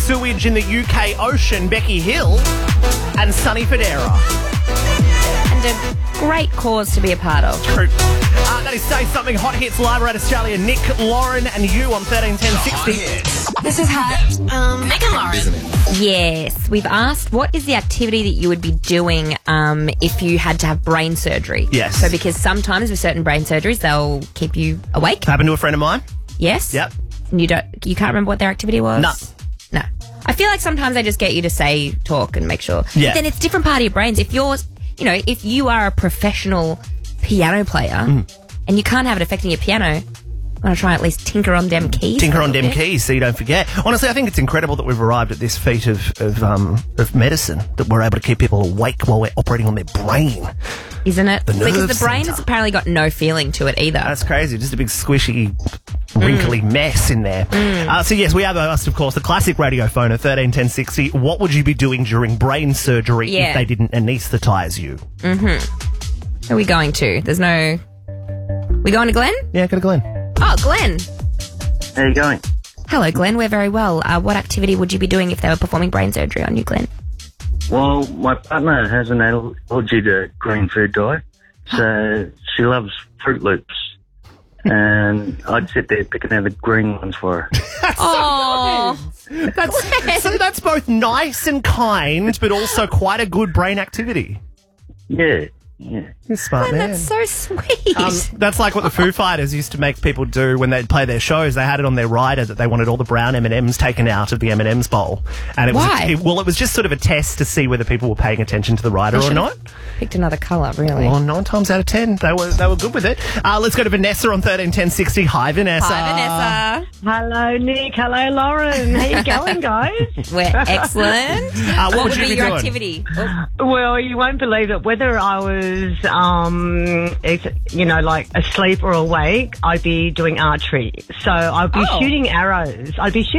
sewage in the UK Ocean, Becky Hill, and Sonny Fodera. And a great cause to be a part of. True. That is Say Something Hot Hits live around Australia. Nick, Lauren, and you on 131060. This is hot. Nick and Lauren. Yes, we've asked what is the activity that you would be doing if you had to have brain surgery. Yes. So because sometimes with certain brain surgeries they'll keep you awake. Happened to a friend of mine. Yes. Yep. And you can't remember what their activity was? No. I feel like sometimes they just get you to talk and make sure. Yeah. But then it's different part of your brains. If if you are a professional piano player and you can't have it affecting your piano, I'm going to try and at least tinker on them keys. Tinker on them keys so you don't forget. Honestly, I think it's incredible that we've arrived at this feat of medicine, that we're able to keep people awake while we're operating on their brain. Isn't it? The nerve Because the brain centre. has apparently got no feeling to it either. That's crazy. Just a big squishy, wrinkly mess in there. So yes, we have asked, of course, the classic radio phone at 131060. What would you be doing during brain surgery if they didn't anaesthetise you? Who are we going to? We going to Glenn? Yeah, go to Glenn. Oh, Glenn. How you going? Hello, Glenn. We're very well. What activity would you be doing if they were performing brain surgery on you, Glenn? Well, my partner has an allergy to green food dye, so she loves Fruit Loops. And I'd sit there picking out the green ones for her. Oh, That's both nice and kind, but also quite a good brain activity. Yeah. You're a smart man. that's so sweet. That's like what the Foo Fighters used to make people do when they'd play their shows. They had it on their rider that they wanted all the brown M&Ms taken out of the M&Ms bowl. And it was Why? it was just sort of a test to see whether people were paying attention to the rider or not. Picked another colour, really. Well, 9 times out of 10, they were good with it. Let's go to Vanessa on 131060. Hi, Vanessa. Hi, Vanessa. Hello, Nick. Hello, Lauren. How you going, guys? We're excellent. What would be your doing? activity? Oh. Well, you won't believe it. Whether I was, like asleep or awake, I'd be doing archery. So I'd be shooting arrows.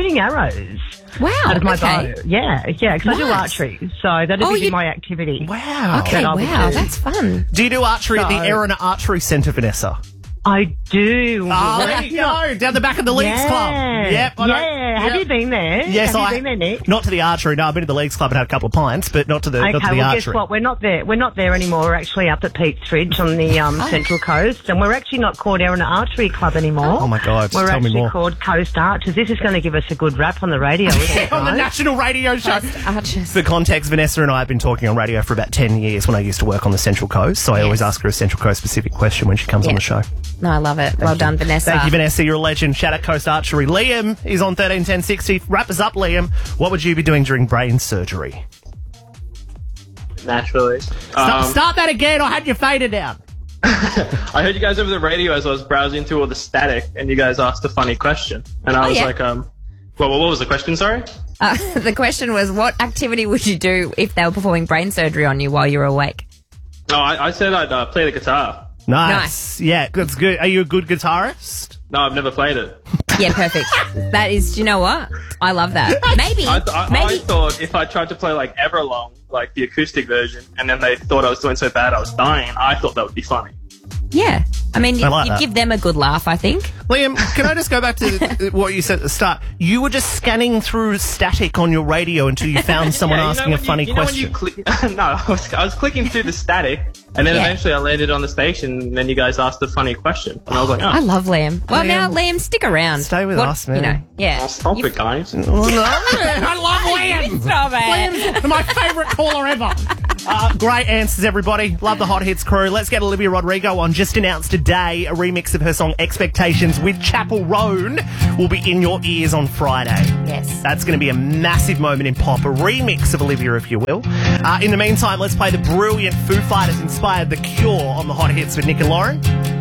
Wow. Out of my okay. bow. Yeah, because I do Nice. archery. So that'd be my activity. Wow. Okay, that I would wow, do. that's fun. Do you do archery at the Erina Archery Centre, Vanessa? I do. Oh, there you go. Down the back of the Leagues Club. Yep. I know. Have you been there? Yes, Have you been there, Nick? Not to the archery. No, I've been to the Leagues Club and had a couple of pints, but not to the Okay, well, archery. guess what? We're not there. We're not there anymore. We're actually up at Pete's Ridge on the Central Coast, and we're actually not called Erina Archery Club anymore. Oh, my God. We're Tell me actually more. called Coast Archers. This is going to give us a good rap on the radio, isn't it, On the guys? national radio show. Archers. For context, Vanessa and I have been talking on radio for about 10 years when I used to work on the Central Coast, so I always ask her a Central Coast specific question when she comes on the show. No, I love it. Well done, Vanessa. Thank you, Vanessa. You're a legend. Shout out Coast Archery. Liam is on 131060. Wrap us up, Liam. What would you be doing during brain surgery? Naturally. Start that again. I had you faded down. I heard you guys over the radio as I was browsing through all the static, and you guys asked a funny question. And I was like, well, what was the question, sorry? The question was, what activity would you do if they were performing brain surgery on you while you were awake? Oh, I said I'd play the guitar. Nice. Yeah, that's good. Are you a good guitarist? No, I've never played it. Yeah, perfect. That is, do you know what? I love that. Maybe. I thought if I tried to play like Everlong, like the acoustic version, and then they thought I was doing so bad I was dying, I thought that would be funny. Yeah. I mean, I like you'd that. give them a good laugh, I think. Liam, can I just go back to what you said at the start? You were just scanning through static on your radio until you found someone asking a funny question. No, I was clicking through the static, and then eventually I landed on the station, and then you guys asked a funny question. And I was like, I love Liam. Well, now, Liam, stick around. Stay with us, man. You know, yeah. stop it, guys. I love Liam. Stop it. Liam's my favourite caller ever. Great answers, everybody. Love the Hot Hits crew. Let's get Olivia Rodrigo on. Just announced today a remix of her song Expectations with Chapel Roan will be in your ears on Friday. Yes. That's going to be a massive moment in pop, a remix of Olivia, if you will. In the meantime, let's play the brilliant Foo Fighters inspired The Cure on the Hot Hits with Nick and Lauren.